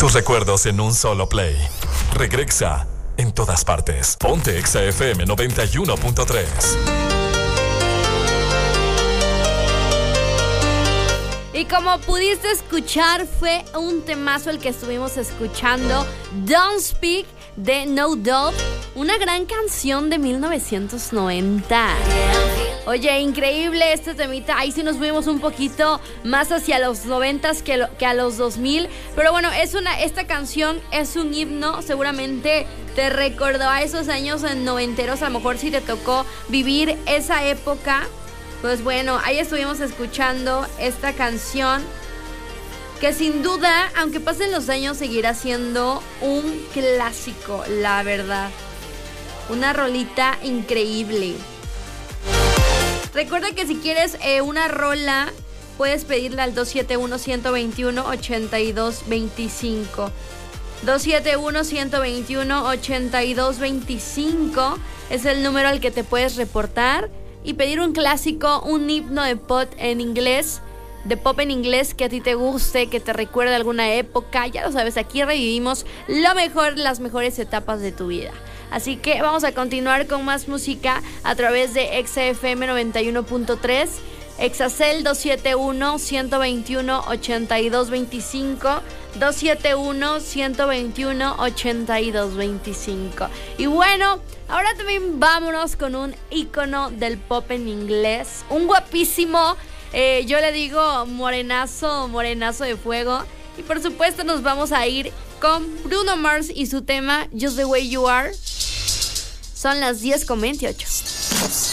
Tus recuerdos en un solo play. Regresa en todas partes. Ponte Exa FM 91.3. Y como pudiste escuchar, fue un temazo el que estuvimos escuchando, Don't Speak de No Doubt, una gran canción de 1990. Oye, increíble este temita. Ahí sí nos fuimos un poquito más hacia los 90s que a los 2000. Pero bueno, esta canción es un himno. Seguramente te recordó a esos años noventeros. A lo mejor si te tocó vivir esa época. Pues bueno, ahí estuvimos escuchando esta canción que sin duda, aunque pasen los años, seguirá siendo un clásico, la verdad. Una rolita increíble. Recuerda que si quieres una rola, puedes pedirla al 271-121-8225. 271-121-8225 es el número al que te puedes reportar y pedir un clásico, un himno de pop en inglés, que a ti te guste, que te recuerde alguna época. Ya lo sabes, aquí revivimos lo mejor, las mejores etapas de tu vida. Así que vamos a continuar con más música a través de Exa FM 91.3, Exacel 271-121-8225, 271-121-8225. Y bueno, ahora también vámonos con un ícono del pop en inglés, un guapísimo, yo le digo morenazo de fuego. Y por supuesto nos vamos a ir con Bruno Mars y su tema Just the Way You Are. Son las 10:28.